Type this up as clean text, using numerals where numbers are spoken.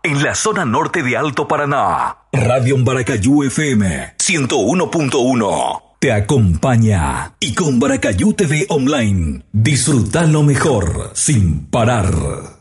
en la zona norte de Alto Paraná. Radio Baracayú FM 101.1 te acompaña. Y con Baracayú TV Online, disfruta lo mejor sin parar.